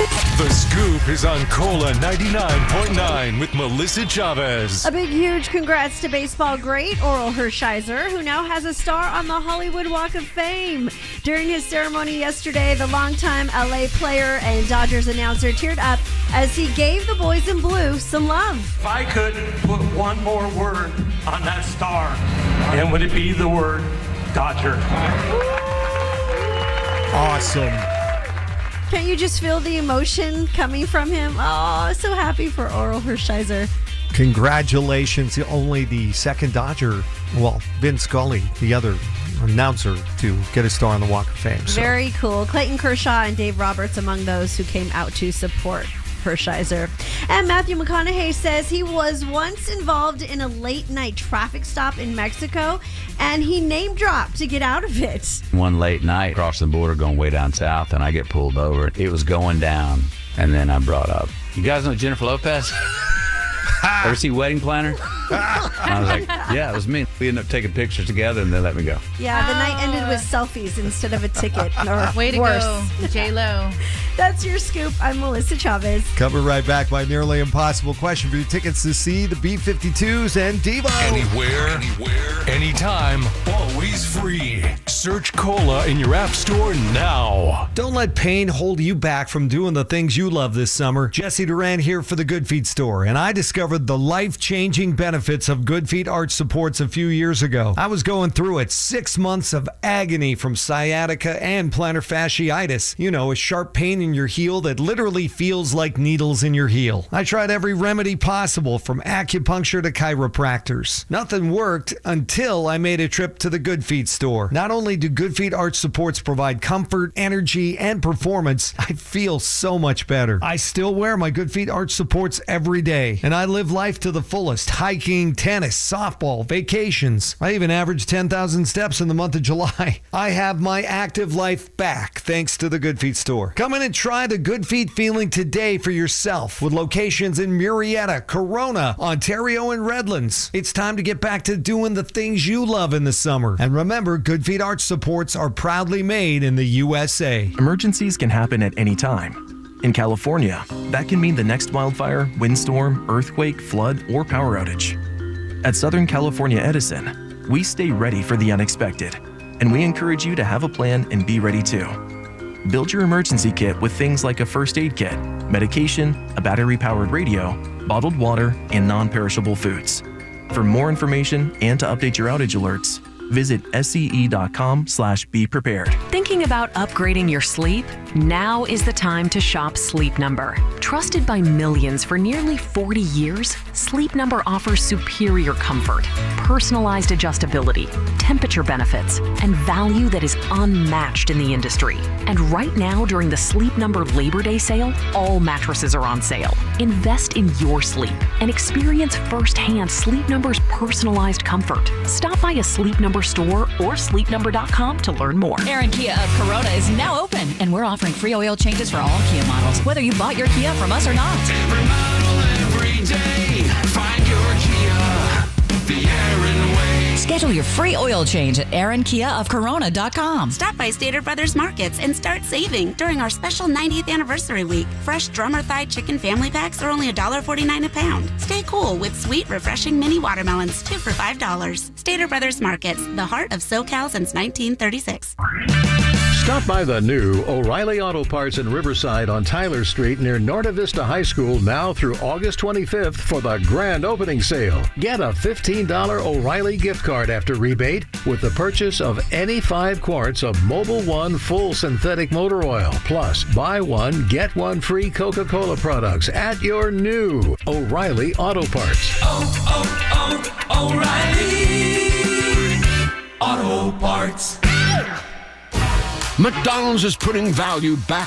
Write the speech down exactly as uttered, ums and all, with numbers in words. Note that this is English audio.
The Scoop is on Cola ninety-nine point nine with Melissa Chavez. A big, huge congrats to baseball great Oral Hershiser, who now has a star on the Hollywood Walk of Fame. During his ceremony yesterday, the longtime L A player and Dodgers announcer teared up as he gave the boys in blue some love. If I could put one more word on that star, and would it be the word Dodger? Awesome. Can't you just feel the emotion coming from him? Oh, so happy for Oral Hershiser. Congratulations. Only the second Dodger, well, Vin Scully, the other announcer, to get a star on the Walk of Fame. So. Very cool. Clayton Kershaw and Dave Roberts among those who came out to support Hershiser. And Matthew McConaughey says he was once involved in a late-night traffic stop in Mexico, and he name-dropped to get out of it. One late night, crossing the border, going way down south, and I get pulled over. It was going down, and then I brought up, you guys know Jennifer Lopez? Ever see Wedding Planner? I was like, yeah, it was me. We ended up taking pictures together, and they let me go. Yeah, the Oh. night ended with selfies instead of a ticket. Or Way to worse. go, J-Lo. That's your scoop. I'm Melissa Chavez. Coming right back, my nearly impossible question for your tickets to see the B fifty-twos and Devo. Anywhere, anywhere, anytime, always free. Search Cola in your app store now. Don't let pain hold you back from doing the things you love this summer. Jesse Duran here for the Good Feet store, and I discovered the life-changing benefits of Good Feet Arch Supports a few years ago. I was going through it, six months of agony from sciatica and plantar fasciitis. You know, a sharp pain in your heel that literally feels like needles in your heel. I tried every remedy possible, from acupuncture to chiropractors. Nothing worked until I made a trip to the Good Feet store. Not only do Good Feet Arch Supports provide comfort, energy, and performance, I feel so much better. I still wear my Good Feet Arch Supports every day, and I live life to the fullest. Hiking, tennis, softball, vacations. I even averaged ten thousand steps in the month of July. I have my active life back thanks to the Good Feet store. Come in and try the Good Feet feeling today for yourself, with locations in Murrieta, Corona, Ontario, and Redlands. It's time to get back to doing the things you love in the summer. And remember, Good Feet Arch Supports are proudly made in the U S A. Emergencies can happen at any time. In California, that can mean the next wildfire, windstorm, earthquake, flood, or power outage. At Southern California Edison, we stay ready for the unexpected, and we encourage you to have a plan and be ready too. Build your emergency kit with things like a first aid kit, medication, a battery-powered radio, bottled water, and non-perishable foods. For more information and to update your outage alerts, visit scE.com slash be prepared. Thinking about upgrading your sleep? Now is the time to shop Sleep Number. Trusted by millions for nearly forty years, Sleep Number offers superior comfort, personalized adjustability, temperature benefits, and value that is unmatched in the industry. And right now, during the Sleep Number Labor Day sale, all mattresses are on sale. Invest in your sleep and experience firsthand Sleep Number's personalized comfort. Stop by a Sleep Number store or sleep number dot com to learn more. Aaron Kia of Corona is now open, and we're offering free oil changes for all Kia models, whether you bought your Kia from us or not. Every model, every day, find your Kia, the Aaron way. Schedule your free oil change at aaron kia of corona dot com. Stop by Stater Brothers Markets and start saving during our special ninetieth anniversary week. Fresh drummer thigh chicken family packs are only one dollar forty-nine a pound. Stay cool with sweet, refreshing mini watermelons, two for five dollars. Stater Brothers Markets, the heart of SoCal since nineteen thirty-six. Stop by the new O'Reilly Auto Parts in Riverside on Tyler Street near Norta Vista High School now through August twenty-fifth for the grand opening sale. Get a fifteen dollars O'Reilly gift card after rebate with the purchase of any five quarts of Mobil One full synthetic motor oil. Plus, buy one, get one free Coca-Cola products at your new O'Reilly Auto Parts. Oh, oh, oh, O'Reilly Auto Parts. McDonald's is putting value back